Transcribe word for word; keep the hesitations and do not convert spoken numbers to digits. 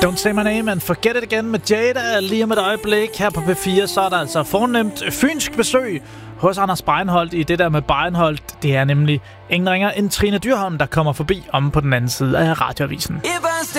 Don't Say My Name and Forget It Again med Jada. Lige om et øjeblik her på P fire, så er der altså fornemt fynsk besøg hos Anders Beinholt i det der med Beinholt. Det er nemlig ingen ringer end Trine Dyrholm, der kommer forbi om på den anden side af Radioavisen.